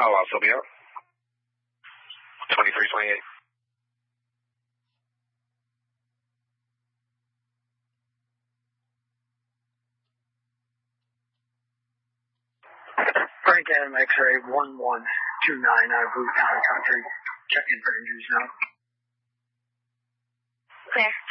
I'll still be out. 2328. Frank Adam X-ray 1129 out of Blue County Country. Checking for injuries now. Clear.